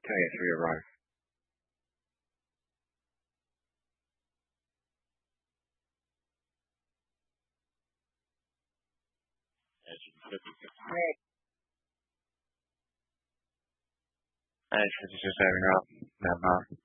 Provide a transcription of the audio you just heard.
Can I get through your run? Right. Hey, this is just having up.